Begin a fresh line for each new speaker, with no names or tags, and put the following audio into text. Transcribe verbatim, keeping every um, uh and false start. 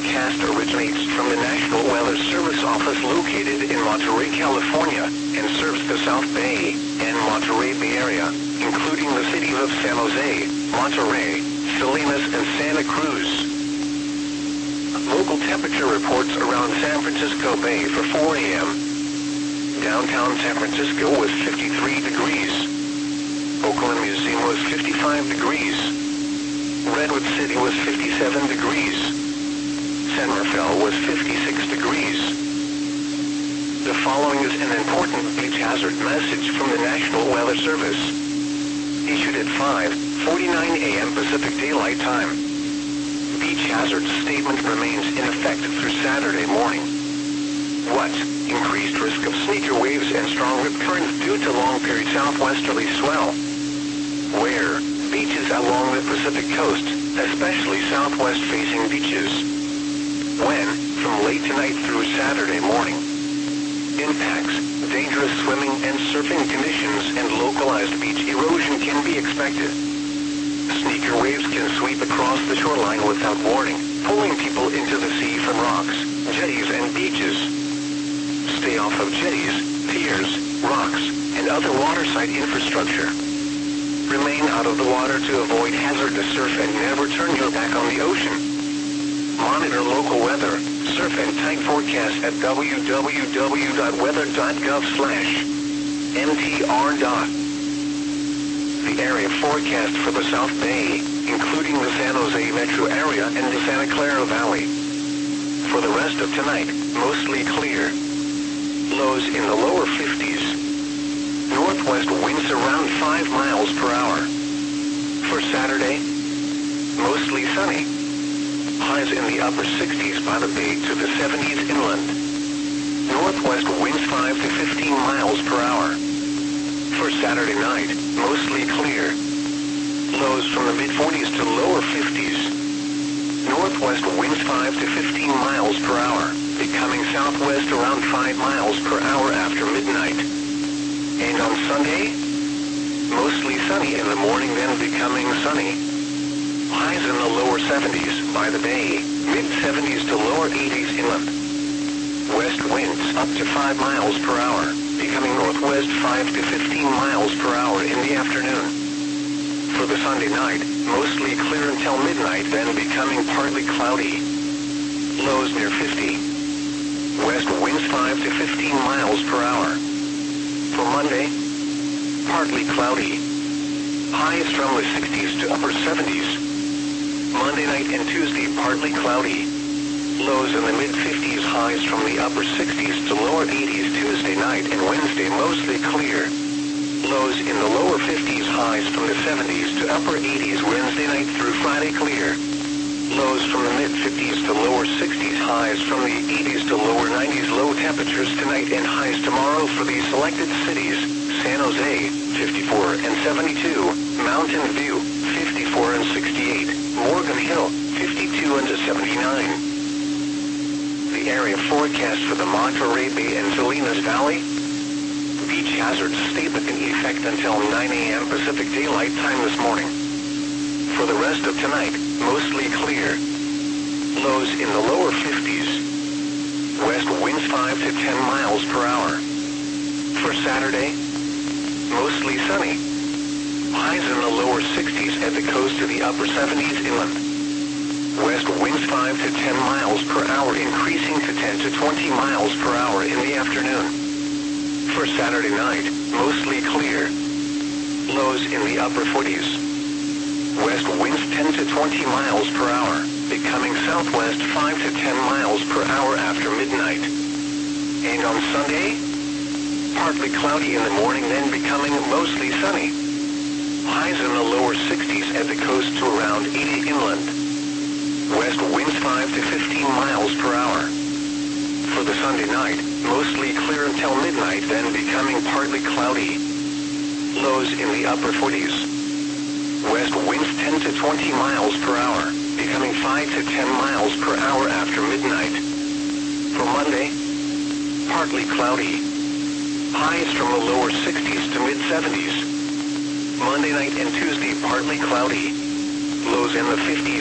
forecast originates from the National Weather Service office located in Monterey, California, and serves the South Bay and Monterey Bay Area, including the cities of San Jose, Monterey, Salinas, and Santa Cruz. Local temperature reports around San Francisco Bay for four A M Downtown San Francisco was fifty-three degrees. Oakland Museum was fifty-five degrees. Redwood City was fifty-seven degrees. San Rafael was fifty-six degrees. The following is an important beach hazard message from the National Weather Service. Issued at five forty-nine A M Pacific Daylight Time. Beach hazard statement remains in effect through Saturday morning. What? Increased risk of sneaker waves and strong rip currents due to long-period southwesterly swell. Where? Beaches along the Pacific coast, especially southwest-facing beaches. When? From late tonight through Saturday morning. Impacts: dangerous swimming and surfing conditions and localized beach erosion can be expected. Sneaker waves can sweep across the shoreline without warning, pulling people into the sea from rocks, jetties, and beaches. Stay off of jetties, piers, rocks, and other waterside infrastructure. Remain out of the water to avoid hazardous surf and never turn your back on the ocean. Monitor local weather, surf and tide forecast at w w w dot weather dot gov slash m t r. The area forecast for the South Bay, including the San Jose metro area and the Santa Clara Valley. For the rest of tonight, mostly clear. Lows in the lower fifties. Northwest winds around five miles per hour. For Saturday, mostly sunny. Highs in the upper sixties by the bay to the seventies inland. Northwest winds five to fifteen miles per hour. For Saturday night, mostly clear. Lows from the mid-forties to lower fifties. Northwest winds five to fifteen miles per hour, becoming southwest around five miles per hour after midnight. And on Sunday, mostly sunny in the morning, then becoming sunny. Highs in the lower seventies by the bay, mid-seventies to lower eighties inland. West winds up to five miles per hour, becoming northwest five to fifteen miles per hour in the afternoon. For the Sunday night, mostly clear until midnight, then becoming partly cloudy. Lows near fifty. West winds five to fifteen miles per hour. For Monday, partly cloudy. Highs from the sixties to upper seventies. Monday night and Tuesday, partly cloudy. Lows in the mid-fifties, highs from the upper sixties to lower eighties Tuesday night and Wednesday, mostly clear. Lows in the lower fifties, highs from the seventies to upper eighties Wednesday night through Friday, clear. Lows from the mid-fifties to lower sixties, highs from the eighties to lower nineties, low temperatures tonight and highs tomorrow for these selected cities: San Jose, fifty-four and seventy-two, Mountain View, fifty-four and sixty-eight, Morgan Hill, fifty-two and seventy-nine. The area forecast for the Monterey Bay and Salinas Valley. Beach hazard statement in effect until nine A M Pacific Daylight Time this morning. For the rest of tonight, mostly clear. Lows in the lower fifties. West winds five to ten miles per hour. For Saturday, mostly sunny. Highs in the lower sixties at the coast to the upper seventies inland. West winds five to ten miles per hour, increasing to ten to twenty miles per hour in the afternoon. For Saturday night, mostly clear. Lows in the upper forties. West winds ten to twenty miles per hour, becoming southwest five to ten miles per hour after midnight. And on Sunday, partly cloudy in the morning, then becoming mostly sunny. Highs in the lower sixties at the coast to around eighty inland. West winds five to fifteen miles per hour. For the Sunday night, mostly clear until midnight, then becoming partly cloudy. Lows in the upper forties. West winds ten to twenty miles per hour, becoming five to ten miles per hour after midnight. For Monday, partly cloudy. Highs from the lower sixties to mid-seventies. Monday night and Tuesday, partly cloudy. Lows in the fifties.